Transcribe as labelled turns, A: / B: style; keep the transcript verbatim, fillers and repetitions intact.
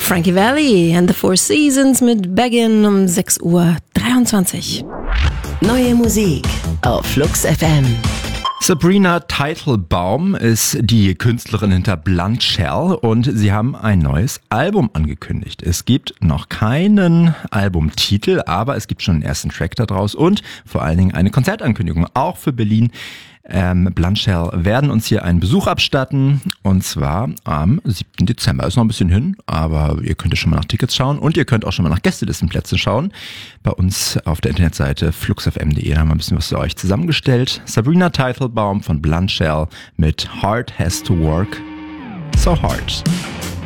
A: Frankie Valli and the Four Seasons mit Beggin um sechs Uhr dreiundzwanzig.
B: Neue Musik auf Flux F M.
C: Sabrina Teitelbaum ist die Künstlerin hinter Blunt Shell und sie haben ein neues Album angekündigt. Es gibt noch keinen Albumtitel, aber es gibt schon einen ersten Track daraus und vor allen Dingen eine Konzertankündigung, auch für Berlin. Ähm, Blunt Shell werden uns hier einen Besuch abstatten und zwar am siebten Dezember. Ist noch ein bisschen hin, aber ihr könnt ja schon mal nach Tickets schauen und ihr könnt auch schon mal nach Gästelistenplätzen schauen. Bei uns auf der Internetseite fluxfm punkt de haben wir ein bisschen was für euch zusammengestellt. Sabrina Teitelbaum von Blunt Shell mit Heart Has to Work So Hard.